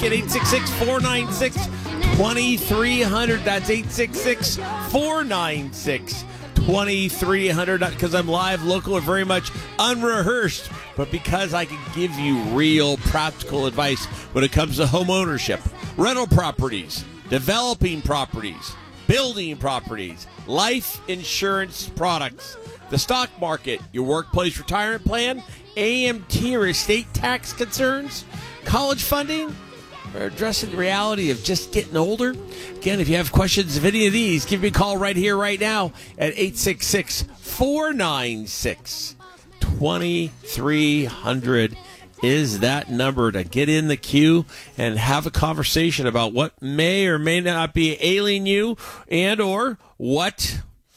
Mike at 866-496-2300. That's 866-496-2300. Because I'm live, local, and very much unrehearsed, but because I can give you real practical advice when it comes to home ownership, rental properties, developing properties, building properties, life insurance products, the stock market, your workplace retirement plan, AMT or estate tax concerns, college funding, or addressing the reality of just getting older. Again, if you have questions of any of these, give me a call right here, right now at 866-496-2300 is that number to get in the queue and have a conversation about what may or may not be ailing you, and or what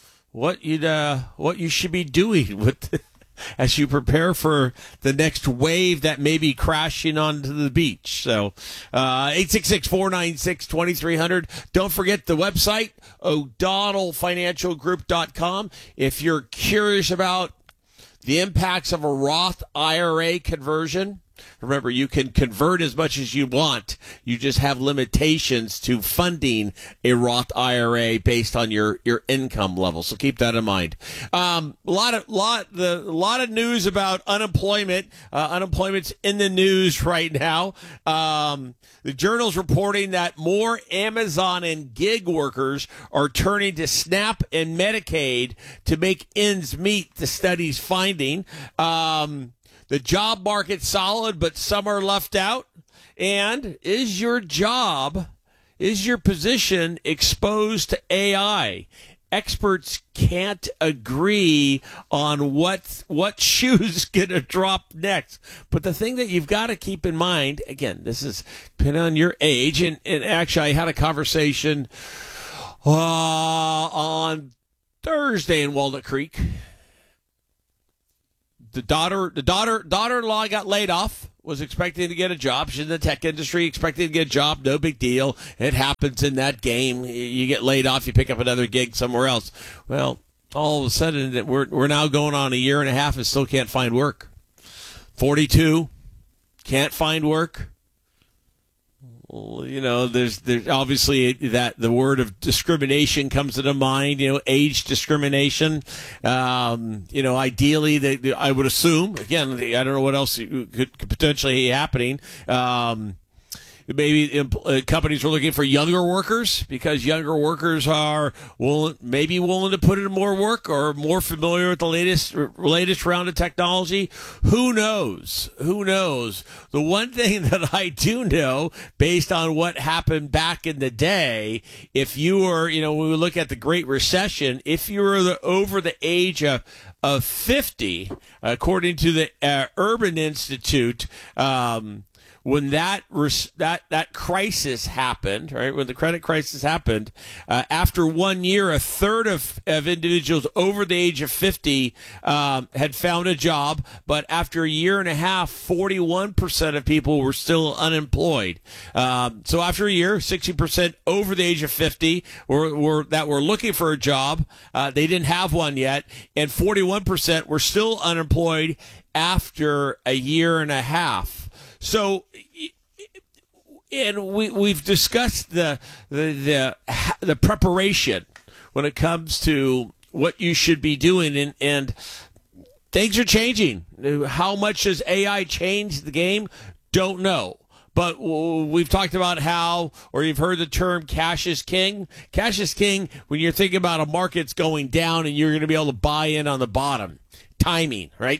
you should be doing with as you prepare for the next wave that may be crashing onto the beach. So 866-496-2300. Don't forget the website, o'donnellfinancialgroup.com. If you're curious about the impacts of a Roth IRA conversion, remember, you can convert as much as you want. You just have limitations to funding a Roth IRA based on your income level. So keep that in mind. A lot of news about unemployment. Unemployment's in the news right now. The Journal's reporting that more Amazon and gig workers are turning to SNAP and Medicaid to make ends meet, the study's finding. The job market's solid, but some are left out. And is your position exposed to AI? Experts can't agree on what shoe's going to drop next. But the thing that you've got to keep in mind, again, this is depending on your age. And actually, I had a conversation on Thursday in Walnut Creek. The daughter-in-law got laid off, was expecting to get a job. She's in the tech industry, expecting to get a job. No big deal. It happens in that game. You get laid off, you pick up another gig somewhere else. Well, all of a sudden, we're now going on a year and a half and still can't find work. 42, can't find work. You know, there's obviously that the word of discrimination comes to mind, age discrimination. Ideally, I would assume, again, I don't know what else could potentially be happening. Maybe companies are looking for younger workers because younger workers are willing to put in more work or more familiar with the latest round of technology. Who knows? The one thing that I do know, based on what happened back in the day, if you were, when we look at the Great Recession, if you were over the age of 50, according to the Urban Institute, when that crisis happened, right? When the credit crisis happened, after 1 year, a third of individuals over the age of 50 had found a job, but after a year and a half, 41% of people were still unemployed. So after a year, 60% over the age of 50 were looking for a job. They didn't have one yet, and 41% were still unemployed after a year and a half. So, and we've discussed the preparation when it comes to what you should be doing, and things are changing. How much does AI change the game? Don't know. But we've talked about you've heard the term cash is king. Cash is king when you're thinking about a market's going down and you're going to be able to buy in on the bottom. Timing, right?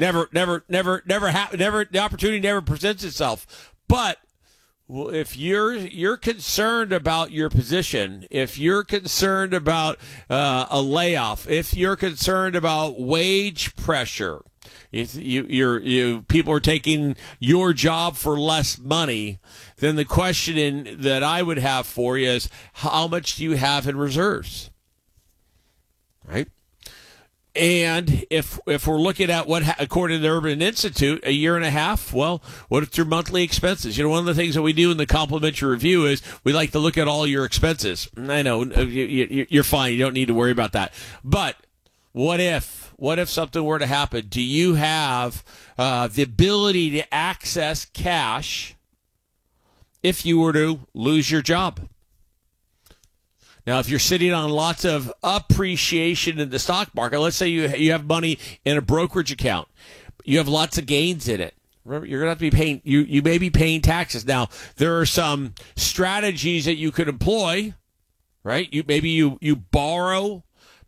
The opportunity never presents itself. But if you're concerned about your position, if you're concerned about a layoff, if you're concerned about wage pressure, if people are taking your job for less money, then the question that I would have for you is, how much do you have in reserves? Right? And if we're looking at what, according to the Urban Institute, a year and a half, well, what's your monthly expenses? One of the things that we do in the complimentary review is we like to look at all your expenses. I know you're fine. You don't need to worry about that. But what if something were to happen? Do you have the ability to access cash if you were to lose your job. Now, if you're sitting on lots of appreciation in the stock market, let's say you have money in a brokerage account, you have lots of gains in it. Remember, you're going to have to be paying, you may be paying taxes. Now, there are some strategies that you could employ, right? Maybe you borrow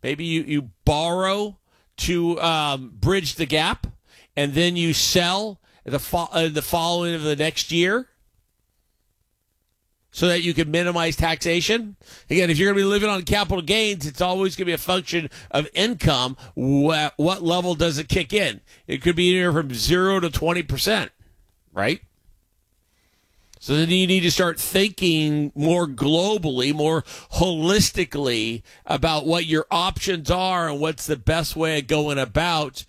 to bridge the gap, and then you sell the following of the next year, so that you can minimize taxation. Again, if you're going to be living on capital gains, it's always going to be a function of income. What level does it kick in? It could be anywhere from 0 to 20%, right? So then you need to start thinking more globally, more holistically about what your options are and what's the best way of going about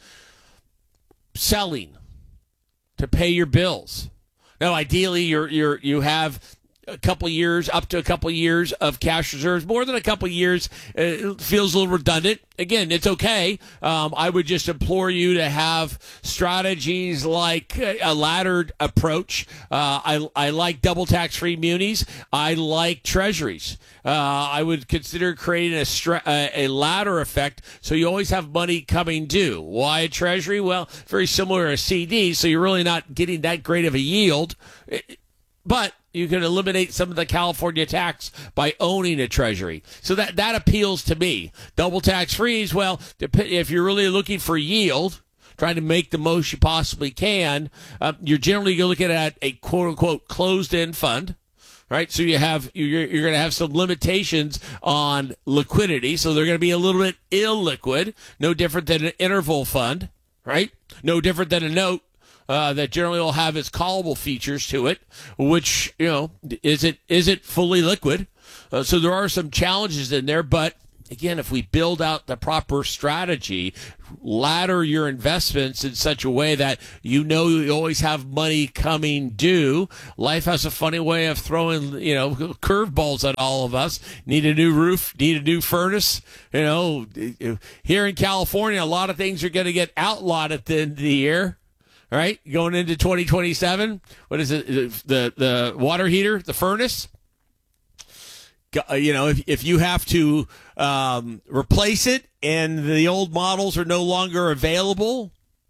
selling to pay your bills. Now, ideally, you have a couple of years, up to a couple of years of cash reserves. More than a couple of years, it feels a little redundant. Again, it's okay. I would just implore you to have strategies like a laddered approach. I like double tax-free munis. I like treasuries. I would consider creating a ladder effect so you always have money coming due. Why a treasury? Well, very similar to a CD, so you're really not getting that great of a yield. But you can eliminate some of the California tax by owning a treasury. So that appeals to me. Double tax freeze, well, if you're really looking for yield, trying to make the most you possibly can, you're generally looking at a quote-unquote closed-end fund. Right, so you're going to have some limitations on liquidity, so they're going to be a little bit illiquid, no different than an interval fund, right? No different than a note. That generally will have its callable features to it, which, is it fully liquid? So there are some challenges in there, but again, if we build out the proper strategy, ladder your investments in such a way that you always have money coming due. Life has a funny way of throwing, curveballs at all of us. Need a new roof, need a new furnace. Here in California, a lot of things are going to get outlawed at the end of the year. All right, going into 2027, what is it? The water heater, the furnace. If you have to replace it and the old models are no longer available,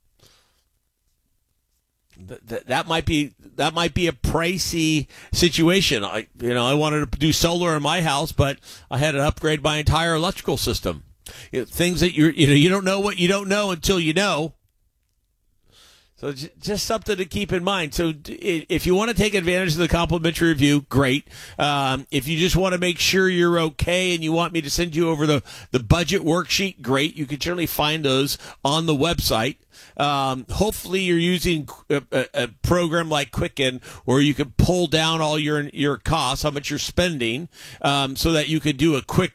that might be a pricey situation. I wanted to do solar in my house, but I had to upgrade my entire electrical system. Things that you don't know what you don't know until you know. So just something to keep in mind. So if you want to take advantage of the complimentary review, great. If you just want to make sure you're okay and you want me to send you over the budget worksheet, great. You can certainly find those on the website. Hopefully you're using a program like Quicken where you can pull down all your costs, how much you're spending, so that you could do a quick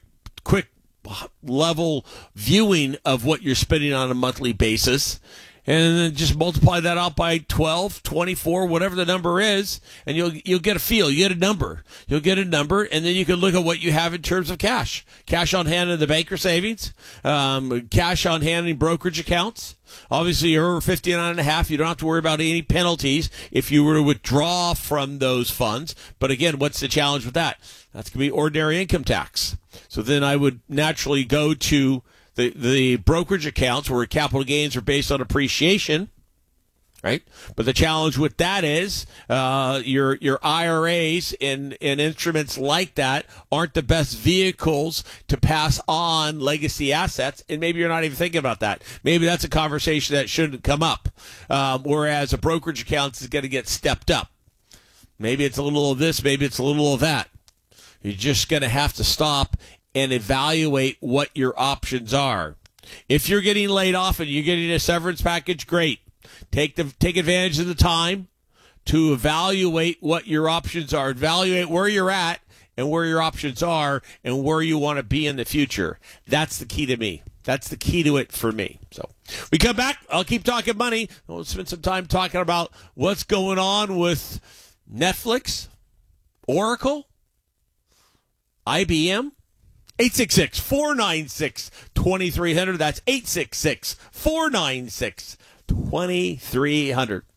level viewing of what you're spending on a monthly basis. And then just multiply that out by 12, 24, whatever the number is, and you'll get a feel. You get a number. You'll get a number, and then you can look at what you have in terms of cash. Cash on hand in the bank or savings, cash on hand in brokerage accounts. Obviously, you're over 59.5. You don't have to worry about any penalties if you were to withdraw from those funds. But again, what's the challenge with that? That's going to be ordinary income tax. So then I would naturally go to the brokerage accounts where capital gains are based on appreciation, right? But the challenge with that is your IRAs and instruments like that aren't the best vehicles to pass on legacy assets, and maybe you're not even thinking about that. Maybe that's a conversation that shouldn't come up, whereas a brokerage account is going to get stepped up. Maybe it's a little of this, maybe it's a little of that. You're just going to have to stop and evaluate what your options are. If you're getting laid off and you're getting a severance package, great. Take advantage of the time to evaluate what your options are. Evaluate where you're at and where your options are and where you want to be in the future. That's the key to me. That's the key to it for me. So we come back. I'll keep talking money. We'll spend some time talking about what's going on with Netflix, Oracle, IBM. 866-496-2300. That's 866-496-2300.